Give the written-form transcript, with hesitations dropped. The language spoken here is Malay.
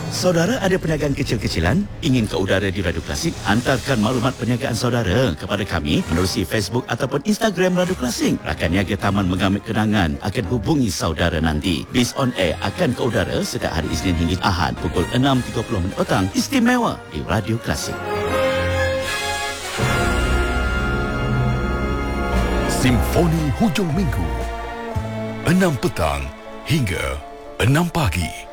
Saudara ada perniagaan kecil-kecilan? Ingin ke udara di Radio Klasik? Hantarkan maklumat perniagaan saudara kepada kami menerusi Facebook ataupun Instagram Radio Klasik. Rakan niaga Taman Mengamit Kenangan akan hubungi saudara nanti. Bis on air akan ke udara setiap hari Isnin hingga Ahad pukul 6.30 petang. Istimewa di Radio Klasik. Simfoni Hujung Minggu 6 petang hingga 6 pagi.